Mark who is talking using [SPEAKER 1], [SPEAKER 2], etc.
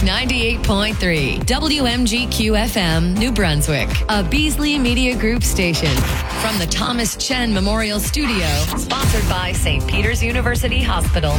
[SPEAKER 1] 98.3 WMGQ FM, New Brunswick, a Beasley Media Group station. From the Thomas Chen Memorial Studio, sponsored by St. Peter's University Hospital.